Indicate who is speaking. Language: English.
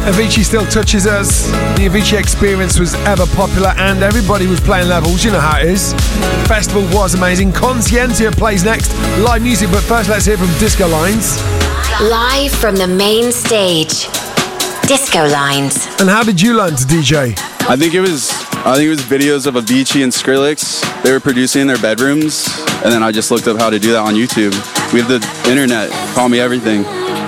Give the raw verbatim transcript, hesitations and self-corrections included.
Speaker 1: Avicii still touches us. The Avicii Experience was ever popular and everybody was playing levels. You know how it is. Festival was amazing. Conscientia plays next. Live music, but first let's hear from Disco Lines.
Speaker 2: Live from the main stage, Disco Lines.
Speaker 1: And how did you learn to D J?
Speaker 3: I think it was I think it was videos of Avicii and Skrillex. They were producing in their bedrooms, and then I just looked up how to do that on YouTube. We have the internet. Call me everything.